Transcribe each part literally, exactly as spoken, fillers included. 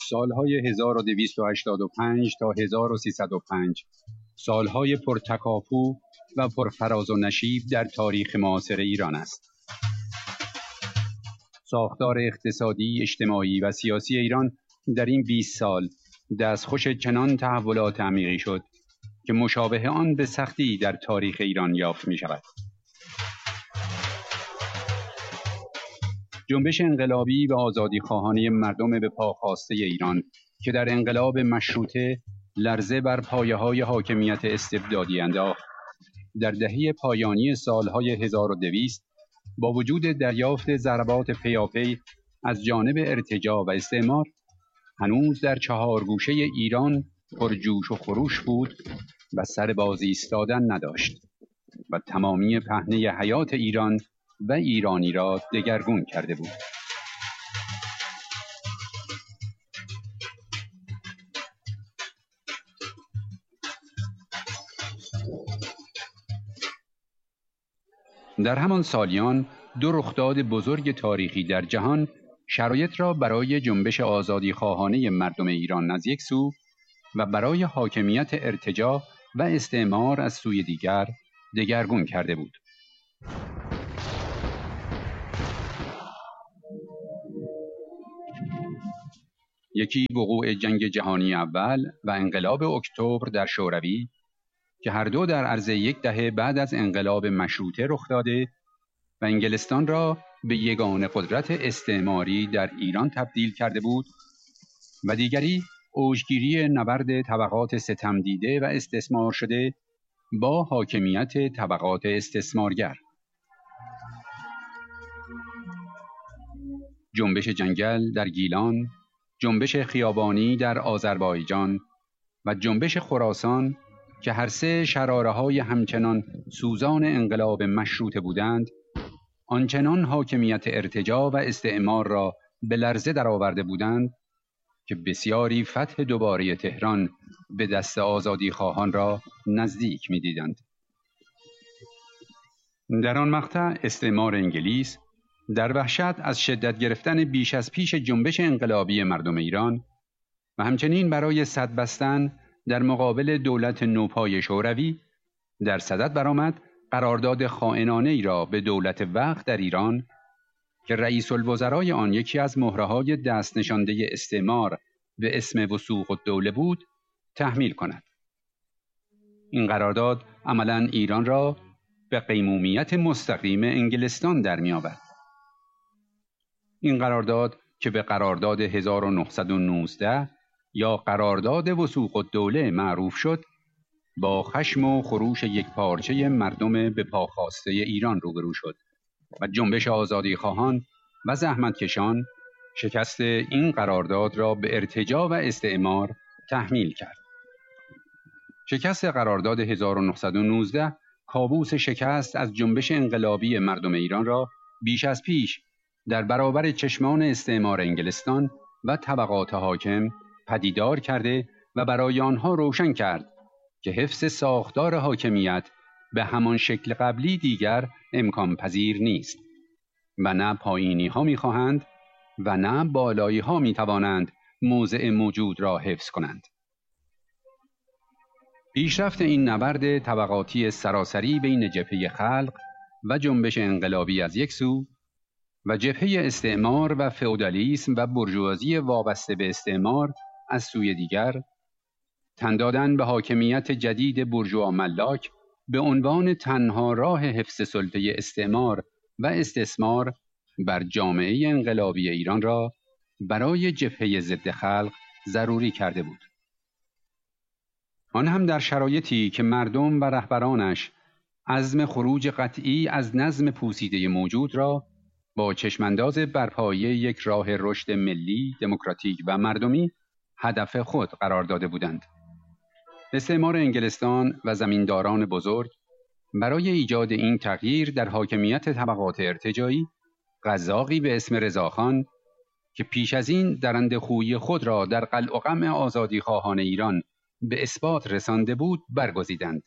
سالهای هزار و دویست و هشتاد و پنج تا هزار و سیصد و پنج سالهای پرتکاپو و پرفراز و نشیب در تاریخ معاصر ایران است. ساختار اقتصادی، اجتماعی و سیاسی ایران در این بیست سال دستخوش چنان تحولات عمیقی شد که مشابه آن به سختی در تاریخ ایران یافت می شود. جنبش انقلابی و آزادی خواهانی مردم به پا خاسته ایران که در انقلاب مشروطه لرزه بر پایه‌های حاکمیت استبدادی انداخت، در دهه پایانی سالهای هزار و دویست با وجود دریافت ضربات پیاپی از جانب ارتجاع و استعمار، هنوز در چهار گوشه ایران پرجوش و خروش بود و سر باز ایستادن نداشت و تمامی پهنه حیات ایران و ایرانی را دگرگون کرده بود. در همان سالیان دو رخداد بزرگ تاریخی در جهان شرایط را برای جنبش آزادی خواهانه مردم ایران از یک سو و برای حاکمیت ارتجاع و استعمار از سوی دیگر دگرگون کرده بود. یکی وقوع جنگ جهانی اول و انقلاب اکتبر در شوروی که هر دو در عرض یک دهه بعد از انقلاب مشروطه رخ داده و انگلستان را به یگانه قدرت استعماری در ایران تبدیل کرده بود، و دیگری اوجگیری نبرد طبقات ستم دیده و استثمار شده با حاکمیت طبقات استثمارگر. جنبش جنگل در گیلان، جنبش خیابانی در آذربایجان و جنبش خراسان که هر سه شراره‌های همچنان سوزان انقلاب مشروطه بودند، آنچنان حاکمیت ارتجاع و استعمار را به لرزه درآورده بودند که بسیاری فتح دوباره تهران به دست آزادی خواهان را نزدیک می‌دیدند. در آن مقطع استعمار انگلیس در وحشت از شدت گرفتن بیش از پیش جنبش انقلابی مردم ایران و همچنین برای سد بستن در مقابل دولت نوپای شوروی در صدد برآمد قرارداد خائنانه ای را به دولت وقت در ایران که رئیس الوزرای آن یکی از مهره‌های دست نشانده استعمار به اسم وثوق الدوله بود تحمیل کند. این قرارداد عملاً ایران را به قیمومیت مستقیم انگلستان در می آورد. این قرارداد که به قرارداد هزار و نهصد و نوزده یا قرارداد وثوق الدوله معروف شد، با خشم و خروش یک پارچه مردم به پاخاسته ایران روبرو شد و جنبش آزادی خواهان و زحمتکشان شکست این قرارداد را به ارتجاع و استعمار تحمیل کرد. شکست قرارداد هزار و نهصد و نوزده کابوس شکست از جنبش انقلابی مردم ایران را بیش از پیش در برابر چشمان استعمار انگلستان و طبقات حاکم پدیدار کرده و برای آنها روشن کرد که حفظ ساختار حاکمیت به همان شکل قبلی دیگر امکان پذیر نیست و نه پایینی ها می خواهند و نه بالایی ها می توانند موضع موجود را حفظ کنند. پیشرفت این نبرد طبقاتی سراسری بین جبهه خلق و جنبش انقلابی از یک سو و جبهه استعمار و فئودالیسم و بورژوازی وابسته به استعمار از سوی دیگر، تن دادن به حاکمیت جدید بورژوا ملاک به عنوان تنها راه حفظ سلطه استعمار و استثمار بر جامعه انقلابی ایران را برای جبهه ضد خلق ضروری کرده بود. آن هم در شرایطی که مردم و رهبرانش عزم خروج قطعی از نظم پوسیده موجود را با چشمانداز برپایی یک راه رشد ملی، دموکراتیک و مردمی هدف خود قرار داده بودند. استعمار انگلستان و زمینداران بزرگ برای ایجاد این تغییر در حاکمیت طبقات ارتجاعی قزاقی به اسم رضاخان که پیش از این درنده خویی خود را در قلع و قمع آزادی خواهان ایران به اثبات رسانده بود برگزیدند.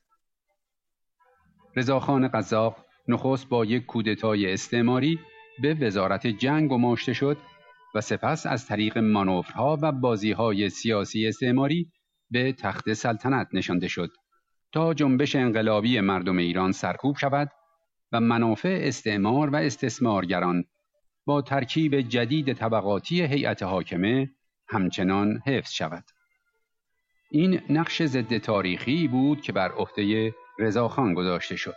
رضاخان قزاق نخست با یک کودتای استعماری به وزارت جنگ گماشته شد و سپس از طریق مانورها و بازی‌های سیاسی استعماری به تخت سلطنت نشانده شد تا جنبش انقلابی مردم ایران سرکوب شود و منافع استعمار و استثمارگران با ترکیب جدید طبقاتی هیئت حاکمه همچنان حفظ شود. این نقش ضد تاریخی بود که بر عهده رضاخان گذاشته شد.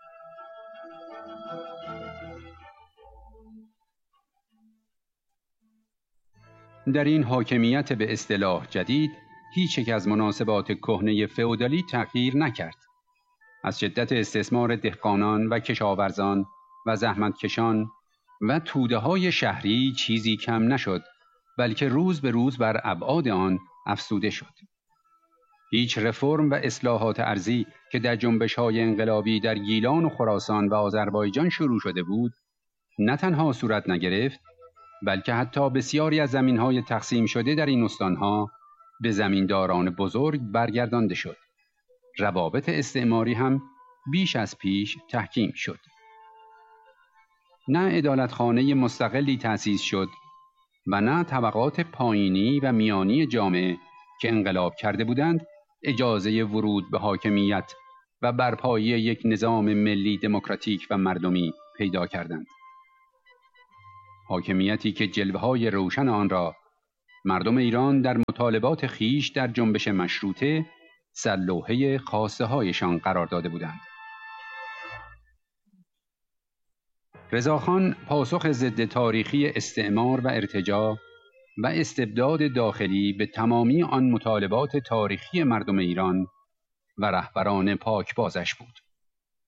در این حاکمیت به اصطلاح جدید هیچ یک از مناسبات کهنه فئودالی تغییر نکرد. از شدت استثمار دهقانان و کشاورزان و زحمتکشان و توده‌های شهری چیزی کم نشد، بلکه روز به روز بر ابعاد آن افزوده شد. هیچ رفرم و اصلاحات ارضی که در جنبش‌های انقلابی در گیلان و خراسان و آذربایجان شروع شده بود، نه تنها صورت نگرفت، بلکه حتی بسیاری از زمین‌های تقسیم شده در این استان‌ها به زمینداران بزرگ برگردانده شد. روابط استعماری هم بیش از پیش تحکیم شد. نه عدالتخانه مستقلی تأسیس شد و نه طبقات پایینی و میانی جامعه که انقلاب کرده بودند اجازه ورود به حاکمیت و برپایی یک نظام ملی دموکراتیک و مردمی پیدا کردند. حاکمیتی که جلوه‌های روشن آن را مردم ایران در مطالبات خیش در جنبش مشروطه سرلوحه خواسته هایشان قرار داده بودند. رضاخان پاسخ ضد تاریخی استعمار و ارتجاع و استبداد داخلی به تمامی آن مطالبات تاریخی مردم ایران و رهبران پاکبازش بود.